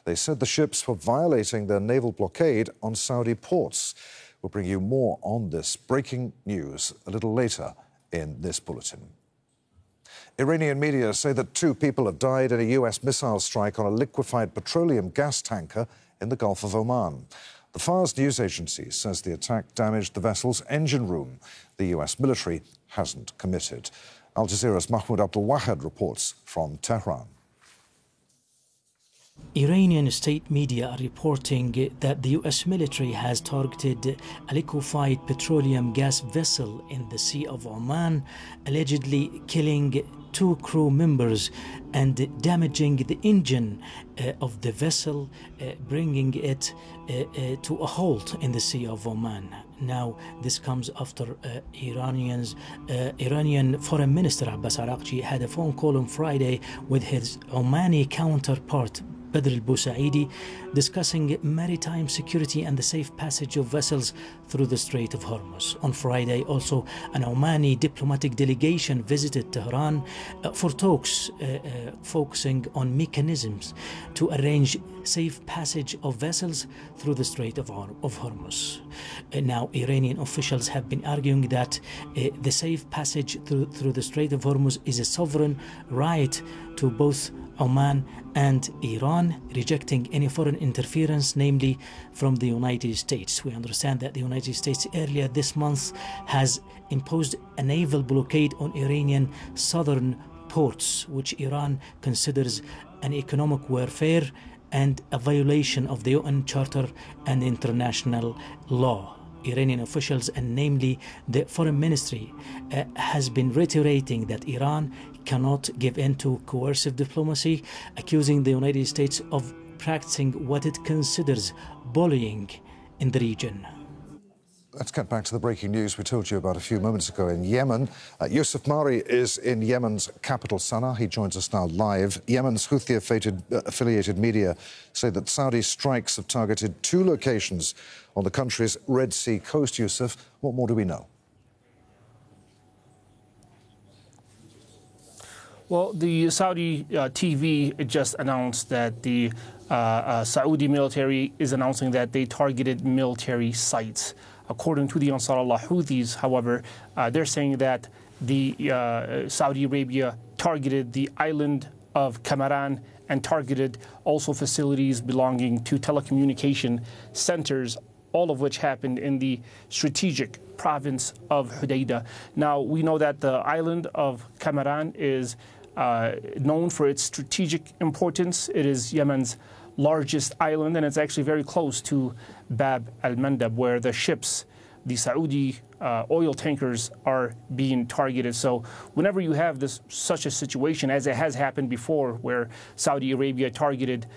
They said the ships were violating their naval blockade on Saudi ports. We'll bring you more on this breaking news a little later in this bulletin. Iranian media say that 2 people have died in a US missile strike on a liquefied petroleum gas tanker in the Gulf of Oman. The Fars news agency says the attack damaged the vessel's engine room. The US military hasn't committed. Al Jazeera's Mahmoud Abdul-Wahid reports from Tehran. Iranian state media are reporting that the U.S. military has targeted a liquefied petroleum gas vessel in the Sea of Oman, allegedly killing 2 crew members and damaging the engine of the vessel, bringing it to a halt in the Sea of Oman. Now, this comes after Iranian Foreign Minister Abbas Araghchi had a phone call on Friday with his Omani counterpart, Badr al-Busaidi, discussing maritime security and the safe passage of vessels through the Strait of Hormuz. On Friday, also, an Omani diplomatic delegation visited Tehran for talks focusing on mechanisms to arrange safe passage of vessels through the Strait of Hormuz. Now, Iranian officials have been arguing that the safe passage through the Strait of Hormuz is a sovereign right to both Oman and Iran, rejecting any foreign interference, namely from the United States. We understand that the United States earlier this month has imposed a naval blockade on Iranian southern ports, which Iran considers an economic warfare and a violation of the UN Charter and international law. Iranian officials, and namely the foreign ministry, has been reiterating that Iran cannot give in to coercive diplomacy, accusing the United States of practicing what it considers bullying in the region. Let's get back to the breaking news we told you about a few moments ago in Yemen. Yusuf Mari is in Yemen's capital, Sana'a. He joins us now live. Yemen's Houthi-affiliated media say that Saudi strikes have targeted 2 locations on the country's Red Sea coast. Yusuf, what more do we know? Well, the Saudi TV just announced that the Saudi military is announcing that they targeted military sites. According to the Ansar Allah Houthis, however, they're saying that the Saudi Arabia targeted the island of Kamaran and targeted also facilities belonging to telecommunication centers, all of which happened in the strategic province of Hodeidah. Now, we know that the island of Kamaran is known for its strategic importance. It is Yemen's largest island, and it's actually very close to Bab al-Mandab, where the ships, the Saudi oil tankers, are being targeted. So whenever you have such a situation, as it has happened before, where Saudi Arabia targeted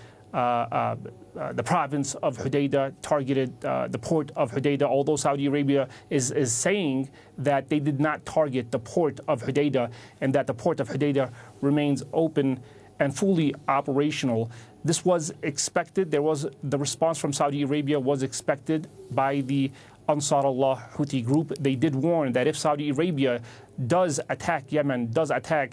the province of Hodeidah, targeted the port of Hodeidah, although Saudi Arabia is saying that they did not target the port of Hodeidah and that the port of Hodeidah remains open and fully operational. This was expected. The response from Saudi Arabia was expected by the Ansar Allah Houthi group. They did warn that if Saudi Arabia does attack Yemen, does attack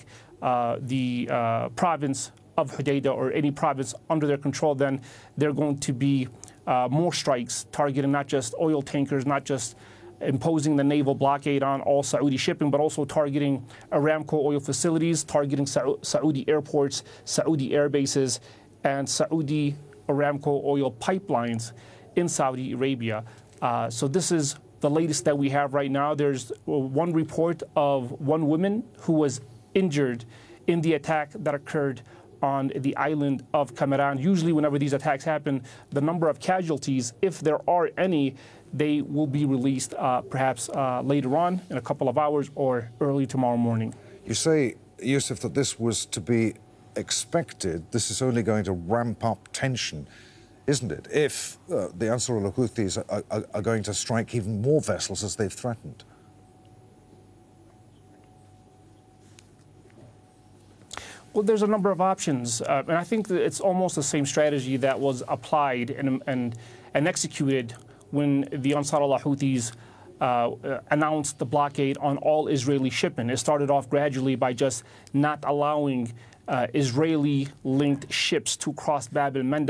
the province of Hodeidah or any province under their control, then there are going to be more strikes targeting not just oil tankers, not just imposing the naval blockade on all Saudi shipping, but also targeting Aramco oil facilities, targeting Saudi airports, Saudi air bases, and Saudi Aramco oil pipelines in Saudi Arabia. So this is the latest that we have right now. There's one report of 1 woman who was injured in the attack that occurred on the island of Kamaran. Usually whenever these attacks happen, the number of casualties, if there are any, they will be released perhaps later on in a couple of hours or early tomorrow morning. You say, Yusuf, that this was to be expected. This is only going to ramp up tension, isn't it, if the Ansar Allah Houthis are going to strike even more vessels as they've threatened? Well, there's a number of options, and I think that it's almost the same strategy that was applied and executed when the Ansar Allah Houthis announced the blockade on all Israeli shipping. It started off gradually by just not allowing Israeli-linked ships to cross Bab al-Mandab.